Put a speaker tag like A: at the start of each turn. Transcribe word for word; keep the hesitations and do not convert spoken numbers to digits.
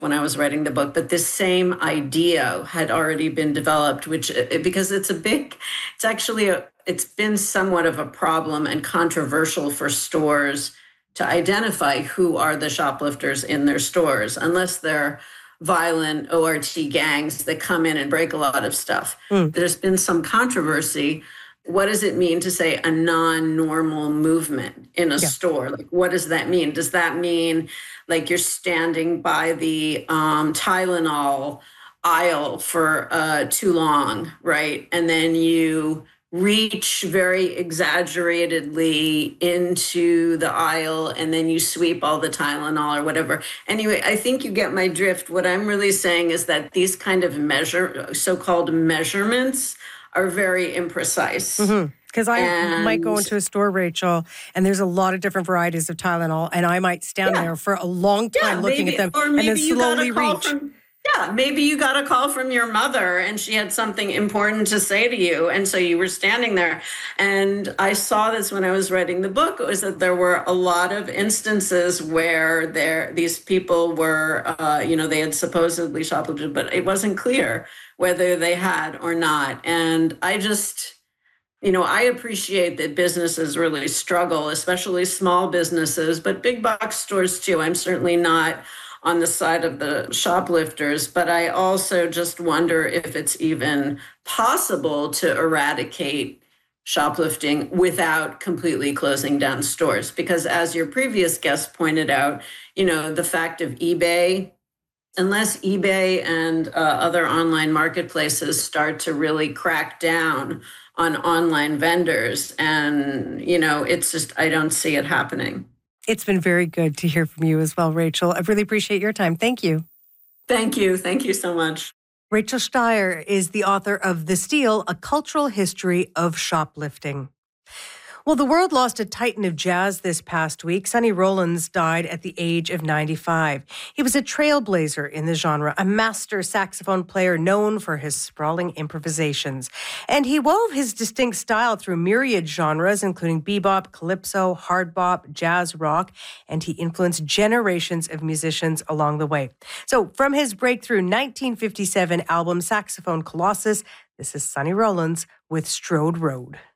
A: when I was writing the book, but this same idea had already been developed, which because it's a big, it's actually a, it's been somewhat of a problem and controversial for stores to identify who are the shoplifters in their stores, unless they're violent O R T gangs that come in and break a lot of stuff. Mm. There's been some controversy. What does it mean to say a non-normal movement in a yeah. store? Like, what does that mean? Does that mean like you're standing by the um, Tylenol aisle for uh, too long, right? And then you reach very exaggeratedly into the aisle and then you sweep all the Tylenol or whatever. Anyway, I think you get my drift. What I'm really saying is that these kind of measure, so-called measurements are very imprecise.
B: Mm-hmm. Because I and, might go into a store, Rachel, and there's a lot of different varieties of Tylenol, and I might stand yeah. there for a long time yeah, looking
A: maybe,
B: at them
A: or maybe
B: and then
A: you
B: slowly
A: got a call
B: reach.
A: From, yeah, maybe you got a call from your mother and she had something important to say to you, and so you were standing there. And I saw this when I was writing the book, was that there were a lot of instances where there these people were, uh, you know, they had supposedly shoplifted, but it wasn't clear whether they had or not. And I just... You know, I appreciate that businesses really struggle, especially small businesses, but big box stores too. I'm certainly not on the side of the shoplifters, but I also just wonder if it's even possible to eradicate shoplifting without completely closing down stores. Because as your previous guest pointed out, you know, the fact of eBay, unless eBay and uh, other online marketplaces start to really crack down on online vendors. And, you know, it's just, I don't see it happening.
B: It's been very good to hear from you as well, Rachel. I really appreciate your time. Thank you.
A: Thank you. Thank you so much.
B: Rachel Steyer is the author of The Steal, A Cultural History of Shoplifting. Well, the world lost a titan of jazz this past week. Sonny Rollins died at the age of ninety-five. He was a trailblazer in the genre, a master saxophone player known for his sprawling improvisations. And he wove his distinct style through myriad genres, including bebop, calypso, hard bop, jazz rock, and he influenced generations of musicians along the way. So from his breakthrough nineteen fifty-seven album, Saxophone Colossus, this is Sonny Rollins with Strode Road.